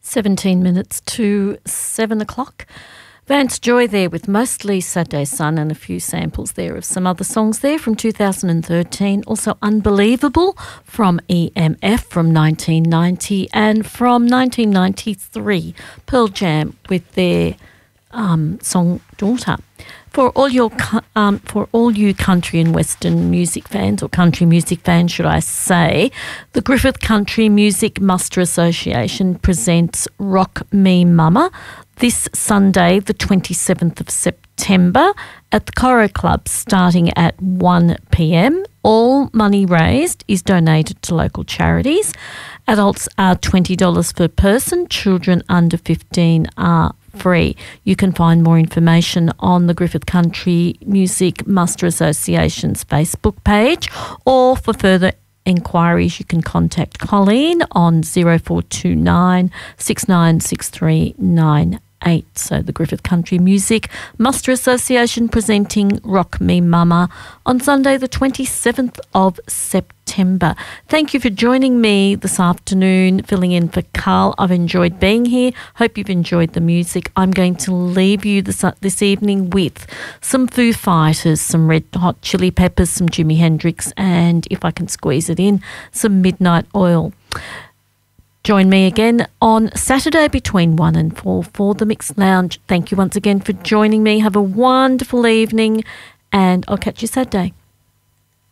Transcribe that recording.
17 minutes to 7 o'clock. Vance Joy there with mostly Saturday Sun and a few samples there of some other songs there from 2013. Also Unbelievable from EMF from 1990 and from 1993, Pearl Jam with their song Daughter. For all you country and western music fans, or country music fans should I say, the Griffith Country Music Muster Association presents Rock Me Mama this Sunday, the 27th of September at the Coro Club starting at 1 p.m. All money raised is donated to local charities. Adults are $20 per person, children under 15 are free. You can find more information on the Griffith Country Music Muster Association's Facebook page, or for further inquiries you can contact Colleen on 0429 696398. So the Griffith Country Music Muster Association presenting Rock Me Mama on Sunday the 27th of September. Thank you for joining me this afternoon, filling in for Carl. I've enjoyed being here. Hope you've enjoyed the music. I'm going to leave you this evening with some Foo Fighters, some Red Hot Chili Peppers, some Jimi Hendrix, and if I can squeeze it in, some Midnight Oil. Join me again on Saturday between 1 and 4 for the Mixed Lounge. Thank you once again for joining me. Have a wonderful evening and I'll catch you Saturday.